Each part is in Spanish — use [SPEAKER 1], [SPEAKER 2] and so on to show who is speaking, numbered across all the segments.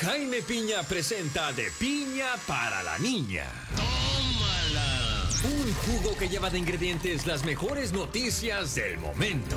[SPEAKER 1] Jaime Piña presenta De Piña para la Niña.
[SPEAKER 2] ¡Tómala!
[SPEAKER 1] Un jugo que lleva de ingredientes las mejores noticias del momento.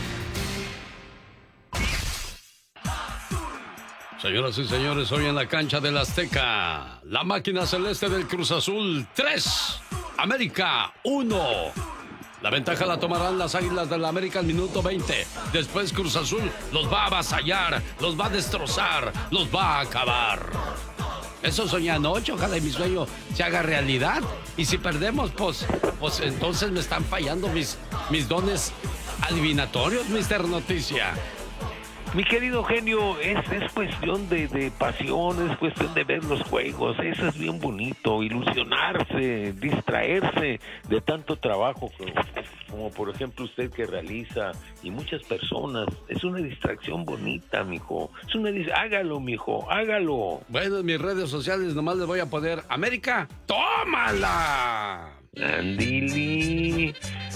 [SPEAKER 3] Señoras y señores, hoy en la cancha del Azteca, la máquina celeste del Cruz Azul 3, América 1. La ventaja la tomarán las Águilas del la América al minuto 20. Después Cruz Azul los va a avasallar, los va a destrozar, los va a acabar. Eso soñé anoche, ojalá y mi sueño se haga realidad. Y si perdemos, pues entonces me están fallando mis dones adivinatorios, Mister Noticia.
[SPEAKER 4] Mi querido genio, es cuestión de pasión, es cuestión de ver los juegos, eso es bien bonito, ilusionarse, distraerse de tanto trabajo como por ejemplo usted que realiza y muchas personas, es una distracción bonita, mijo, hágalo, mijo, hágalo.
[SPEAKER 3] Bueno, en mis redes sociales nomás les voy a poner, América, ¡tómala!
[SPEAKER 4] Andili,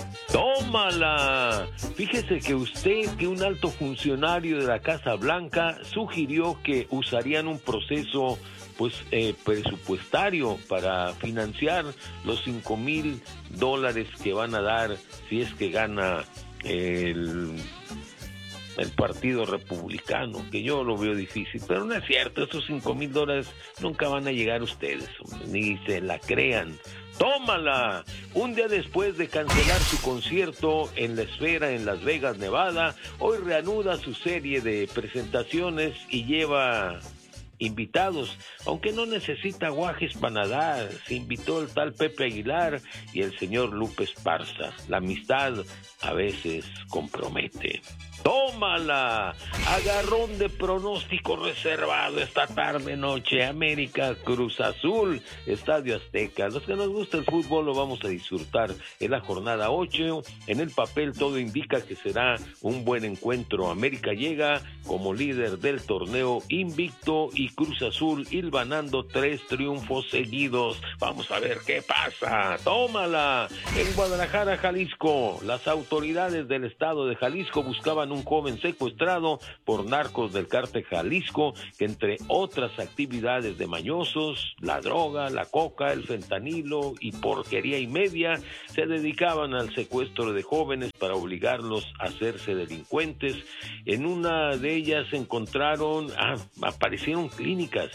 [SPEAKER 4] tómala. Fíjese que un alto funcionario de la Casa Blanca sugirió que usarían un proceso presupuestario para financiar los $5,000 que van a dar si es que gana el Partido Republicano, que yo lo veo difícil, pero no es cierto, esos $5,000 nunca van a llegar a ustedes, ni se la crean. ¡Tómala! Un día después de cancelar su concierto en La Esfera en Las Vegas, Nevada, hoy reanuda su serie de presentaciones y lleva invitados, aunque no necesita guajes para nadar. Se invitó el tal Pepe Aguilar y el señor Lupe Esparza. La amistad a veces compromete. ¡Tómala! Agarrón de pronóstico reservado esta tarde-noche. América Cruz Azul, Estadio Azteca. Los que nos gusta el fútbol lo vamos a disfrutar en la jornada 8. En el papel todo indica que será un buen encuentro. América llega como líder del torneo invicto y Cruz Azul hilvanando 3 triunfos seguidos. Vamos a ver qué pasa. ¡Tómala! En Guadalajara, Jalisco, las autoridades del estado de Jalisco buscaban un joven secuestrado por narcos del cártel Jalisco, que entre otras actividades de mañosos, la droga, la coca, el fentanilo y porquería y media, se dedicaban al secuestro de jóvenes para obligarlos a hacerse delincuentes. En una de ellas aparecieron clínicas,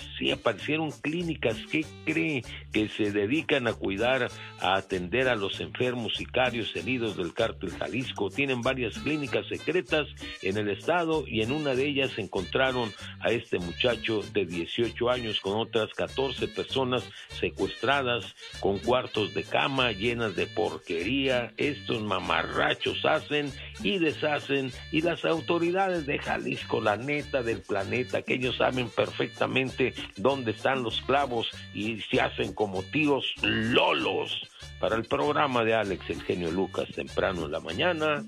[SPEAKER 4] ¿qué cree? Que se dedican a cuidar, a atender a los enfermos sicarios heridos del cártel Jalisco. Tienen varias clínicas secretas en el estado y en una de ellas encontraron a este muchacho de 18 años con otras 14 personas secuestradas, con cuartos de cama llenas de porquería. Estos mamarrachos hacen y deshacen, y las autoridades de Jalisco, la neta del planeta, que ellos saben perfectamente dónde están los clavos y se hacen como tíos lolos. Para el programa de Alex, el genio Lucas, temprano en la mañana.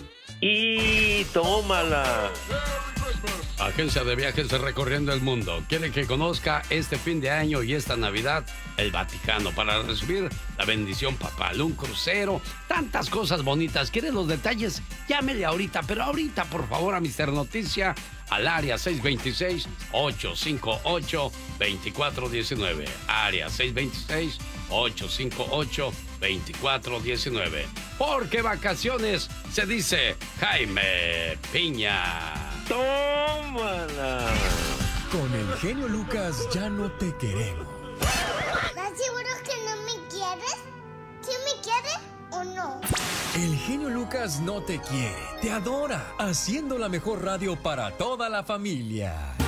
[SPEAKER 4] Y tómala.
[SPEAKER 3] Agencia de viajes recorriendo el mundo. ¿Quiere que conozca este fin de año y esta Navidad el Vaticano para recibir la bendición papal, un crucero, tantas cosas bonitas? ¿Quiere los detalles? Llámele ahorita, pero ahorita por favor a Mister Noticia al área 626-858-2419. Área 626-858-2419. Porque vacaciones se dice Jaime Piña.
[SPEAKER 4] ¡Tómala!
[SPEAKER 1] Con el genio Lucas ya no te queremos.
[SPEAKER 5] ¿Estás seguro que no me quieres? ¿Sí me quieres o no?
[SPEAKER 1] El genio Lucas no te quiere, te adora, haciendo la mejor radio para toda la familia.